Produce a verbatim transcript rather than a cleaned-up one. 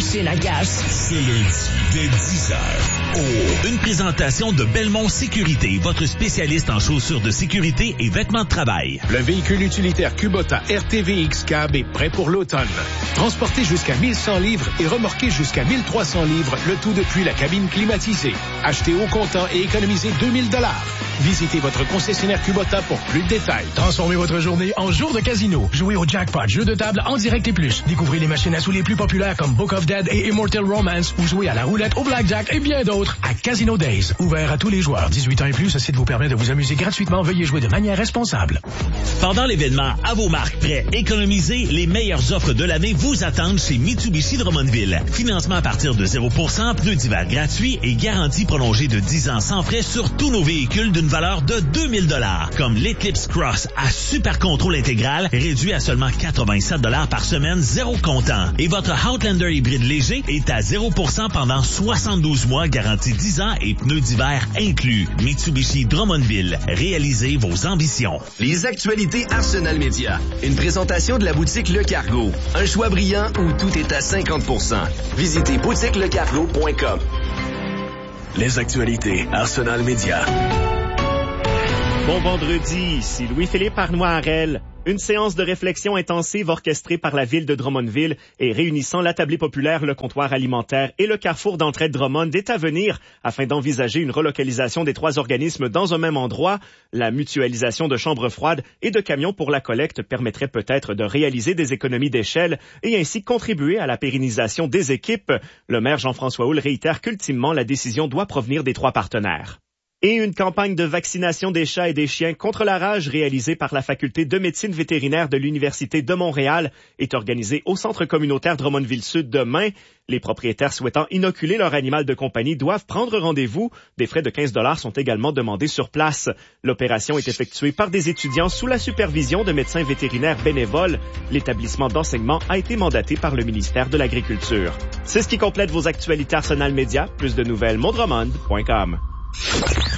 machine à casse. Ce lundi, dès dix heures. Oh. Une présentation de Belmont Sécurité, votre spécialiste en chaussures de sécurité et vêtements de travail. Le véhicule utilitaire Kubota R T V X Cab est prêt pour l'automne. Transporté jusqu'à mille cent livres et remorqué jusqu'à mille trois cents livres, le tout depuis la cabine climatisée. Achetez au comptant et économisez deux mille dollars. Visitez votre concessionnaire Kubota pour plus de détails. Transformez votre journée en jour de casino. Jouez au jackpot, jeu de table en direct et plus. Découvrez les machines à sous les plus populaires comme Book of Dead et Immortal Romance ou jouez à la roulette, au blackjack et bien d'autres à Casino Days. Ouvert à tous les joueurs. dix-huit ans et plus, ce site vous permet de vous amuser gratuitement. Veuillez jouer de manière responsable. Pendant l'événement À vos marques prêts, économisez, les meilleures offres de l'année vous attendent chez Mitsubishi Drummondville. Financement à partir de zéro pour cent, pneus d'hiver gratuits et garantie prolongée de dix ans sans frais sur tous nos véhicules d'une valeur de deux mille dollars, comme l'Eclipse Cross à super contrôle intégral, réduit à seulement quatre-vingt-sept dollars par semaine, zéro comptant. Et votre Outlander hybride léger est à zéro pour cent pendant soixante-douze mois, garantie dix ans et pneus d'hiver inclus. Mitsubishi Drummondville, réalisez vos ambitions. Les actualités Arsenal Média. Une présentation de la boutique Le Cargo. Un choix brillant où tout est à cinquante pour cent. Visitez boutique le cargo point com. Les actualités Arsenal Média. Bon vendredi, ici Louis-Philippe Arnois-Harel. Une séance de réflexion intensive orchestrée par la ville de Drummondville et réunissant l'Attablé populaire, le comptoir alimentaire et le carrefour d'entraide Drummond est à venir afin d'envisager une relocalisation des trois organismes dans un même endroit. La mutualisation de chambres froides et de camions pour la collecte permettrait peut-être de réaliser des économies d'échelle et ainsi contribuer à la pérennisation des équipes. Le maire Jean-François Houle réitère qu'ultimement la décision doit provenir des trois partenaires. Et une campagne de vaccination des chats et des chiens contre la rage réalisée par la faculté de médecine vétérinaire de l'Université de Montréal est organisée au centre communautaire Drummondville-Sud demain. Les propriétaires souhaitant inoculer leur animal de compagnie doivent prendre rendez-vous. Des frais de quinze dollars sont également demandés sur place. L'opération est effectuée par des étudiants sous la supervision de médecins vétérinaires bénévoles. L'établissement d'enseignement a été mandaté par le ministère de l'Agriculture. C'est ce qui complète vos actualités Arsenal Média. Plus de nouvelles, mondromond point com.